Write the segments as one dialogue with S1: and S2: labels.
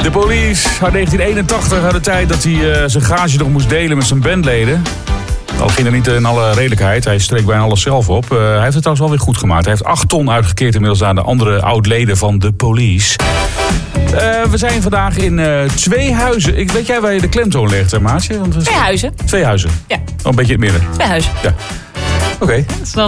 S1: De Police uit 1981 uit de tijd dat hij zijn garage nog moest delen met zijn bandleden. Al ging er niet in alle redelijkheid. Hij streek bijna alles zelf op. Hij heeft het trouwens wel weer goed gemaakt. Hij heeft 8 ton uitgekeerd inmiddels aan de andere oud-leden van de Police. We zijn vandaag in 2 huizen. Weet jij waar je de klemtoon legt, Maatje?
S2: 2 huizen.
S1: 2 huizen?
S2: Ja.
S1: Oh, een beetje in het midden?
S2: 2 huizen.
S1: Ja. Oké.
S2: Dat is wel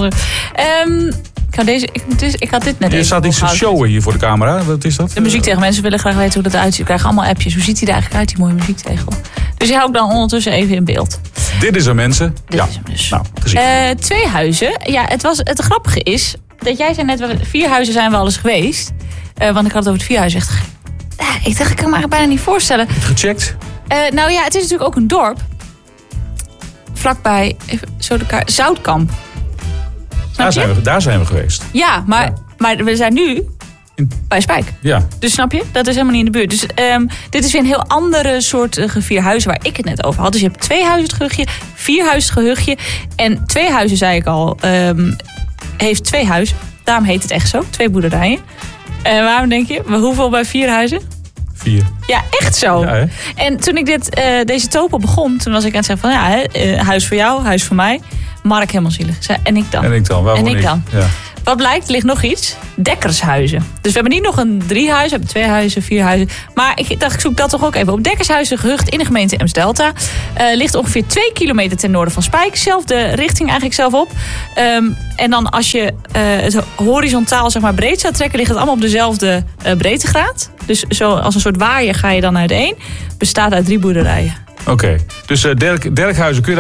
S2: ik had dit net
S1: Je staat iets te showen hier voor de camera. Wat is dat?
S2: De muziektegel. Mensen willen graag weten hoe dat eruit ziet. We krijgen allemaal appjes. Hoe ziet hij er eigenlijk uit, die mooie muziektegel? Dus die hou ik dan ondertussen even in beeld.
S1: Dit is er, mensen.
S2: Dit is hem dus.
S1: Nou, gezien.
S2: 2 huizen. Ja, het grappige is dat jij zei net, 4 huizen zijn we al eens geweest. Want ik had het over het 4 huizen. Ik dacht, ik kan me eigenlijk bijna niet voorstellen.
S1: Gecheckt?
S2: Nou ja, het is natuurlijk ook een dorp. Vlakbij, even zo de kaart, Zoutkamp.
S1: Daar zijn we geweest.
S2: Ja, maar we zijn nu bij Spijk.
S1: Ja.
S2: Dus snap je? Dat is helemaal niet in de buurt. Dus dit is weer een heel andere soort 4 huizen waar ik het net over had. Dus je hebt 2 huizen het gehuchtje, 4 huizen het gehuchtje. En 2 huizen, zei ik al, heeft 2 huizen. Daarom heet het echt zo, 2 boerderijen. En waarom denk je? Hoeveel bij 4 huizen?
S1: 4.
S2: Ja, echt zo.
S1: Ja,
S2: en toen ik deze topo begon, toen was ik aan het zeggen van huis voor jou, huis voor mij. Mark helemaal zielig. En ik dan?
S1: En ik dan? Waarom
S2: en ik dan?
S1: Ja.
S2: Wat blijkt, er ligt nog iets. Dekkershuizen. Dus we hebben niet nog een 3 huizen, we hebben 2 huizen, 4 huizen. Maar ik dacht, ik zoek dat toch ook even op. Dekkershuizen, gehucht in de gemeente Ems-Delta. Ligt ongeveer 2 kilometer ten noorden van Spijk. Zelfde richting eigenlijk zelf op. En dan als je het horizontaal zeg maar breed zou trekken, ligt het allemaal op dezelfde breedtegraad. Dus zo als een soort waaier ga je dan uiteen. Bestaat uit 3 boerderijen.
S1: Oké. Dus Derkhuizen kun je